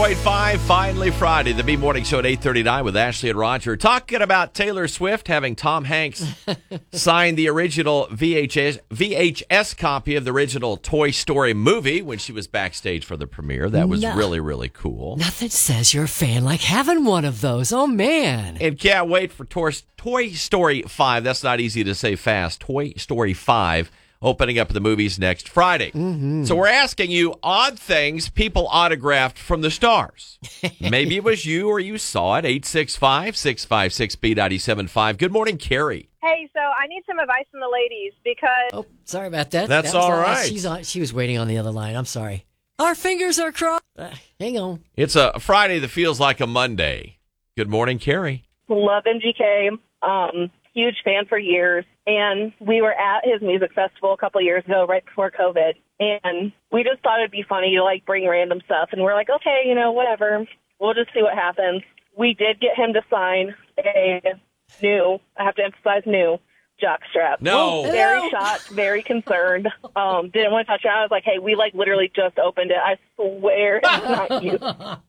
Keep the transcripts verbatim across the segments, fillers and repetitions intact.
point five, finally Friday, the B Morning Show at eight thirty-nine with Ashley and Roger. Talking about Taylor Swift having Tom Hanks sign the original V H S, V H S copy of the original Toy Story movie when she was backstage for the premiere. That was no. really, really cool. Nothing says you're a fan like having one of those. Oh, man. And can't wait for Toy, Toy Story five. That's not easy to say fast. Toy Story five. Opening up the movies next Friday. Mm-hmm. So we're asking you odd things people autographed from the stars. Maybe it was you or you saw it. eight six five, six five six, B nine seven five. Good morning, Carrie. Hey, so I need some advice from the ladies because... Oh, sorry about that. That's that was all all right. She's on, she was waiting on the other line. I'm sorry. Our fingers are crossed. Uh, hang on. It's a Friday that feels like a Monday. Good morning, Carrie. Love M G K. Um, huge fan for years. And we were at his music festival a couple of years ago, right before COVID. And we just thought it'd be funny to, like, bring random stuff. And we're like, okay, you know, whatever. We'll just see what happens. We did get him to sign a new, I have to emphasize new, jockstrap. No. Very shocked, very concerned. Um, didn't want to touch it. I was like, hey, we, like, literally just opened it. I swear it's not you.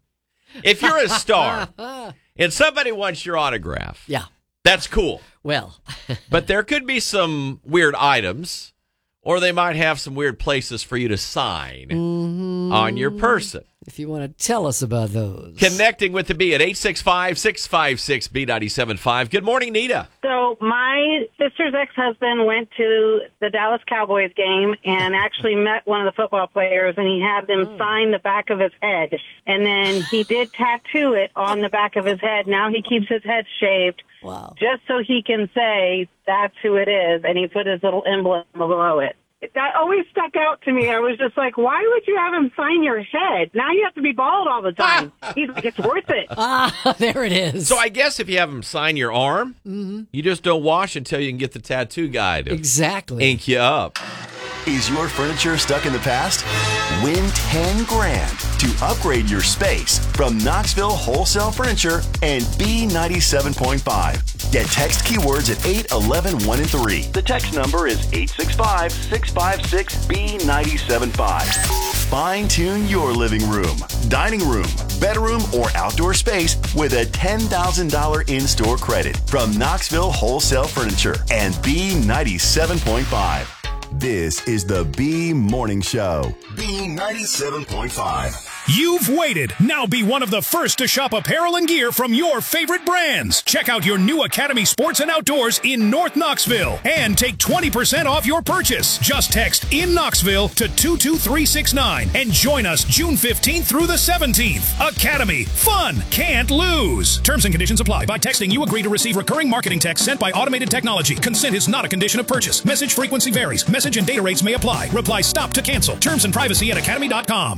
If you're a star and somebody wants your autograph, Yeah. that's cool. Well. But there could be some weird items, or they might have some weird places for you to sign mm-hmm. on your person. If you want to tell us about those. Connecting with the B at eight six five, six five six, B nine seven five. Good morning, Nita. So my sister's ex-husband went to the Dallas Cowboys game and actually met one of the football players, and he had them Oh. sign the back of his head. And then he did tattoo it on the back of his head. Now he keeps his head shaved Wow. just so he can say that's who it is, and he put his little emblem below it. That always stuck out to me. I was just like, why would you have him sign your head? Now you have to be bald all the time. He's like, it's worth it. Ah, there it is. So I guess if you have them sign your arm, mm-hmm. you just don't wash until you can get the tattoo guy to Exactly. ink you up. Is your furniture stuck in the past? Win ten grand to upgrade your space from Knoxville Wholesale Furniture and B ninety-seven point five. Get text keywords at eight eleven one and three. The text number is eight six five, six five six, B nine seven five. Fine tune your living room, dining room, bedroom, or outdoor space with a ten thousand dollars in-store credit from Knoxville Wholesale Furniture and B ninety-seven point five. This is the B Morning Show. B ninety-seven point five. You've waited. Now be one of the first to shop apparel and gear from your favorite brands. Check out your new Academy Sports and Outdoors in North Knoxville and take twenty percent off your purchase. Just text in Knoxville to two two three six nine and join us June fifteenth through the seventeenth. Academy. Fun. Can't lose. Terms and conditions apply. By texting, you agree to receive recurring marketing text sent by automated technology. Consent is not a condition of purchase. Message frequency varies. Message and data rates may apply. Reply stop to cancel. Terms and privacy at academy dot com.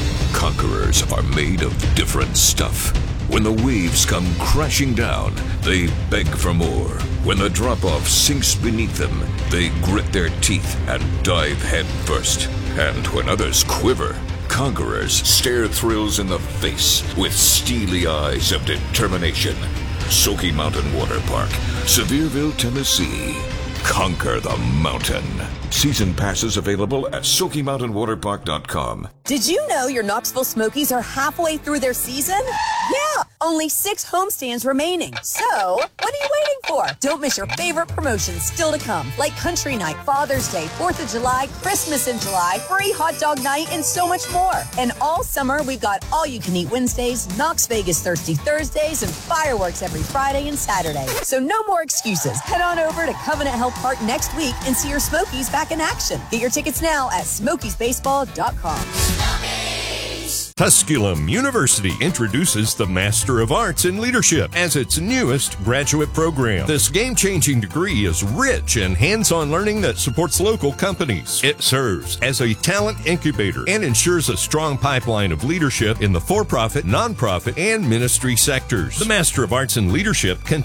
Conquerors are made of different stuff. When the waves come crashing down, they beg for more. When the drop-off sinks beneath them, they grit their teeth and dive head first. And when others quiver, conquerors stare thrills in the face with steely eyes of determination. Smoky Mountain Water Park, Sevierville, Tennessee. Conquer the mountain. Season passes available at Smoky Mountain Water Park dot com. Did you know your Knoxville Smokies are halfway through their season? Yeah, only six homestands remaining. So, what are you waiting for? Don't miss your favorite promotions still to come, like Country Night, Father's Day, fourth of July, Christmas in July, free hot dog night, and so much more. And all summer, we've got all-you-can-eat Wednesdays, Knox Vegas Thirsty Thursdays, and fireworks every Friday and Saturday. So no more excuses. Head on over to Covenant Health Park next week and see your Smokies back in action. Get your tickets now at Smokies Baseball dot com. Tusculum University introduces the Master of Arts in Leadership as its newest graduate program. This game-changing degree is rich in hands-on learning that supports local companies. It serves as a talent incubator and ensures a strong pipeline of leadership in the for-profit, nonprofit, and ministry sectors. The Master of Arts in Leadership can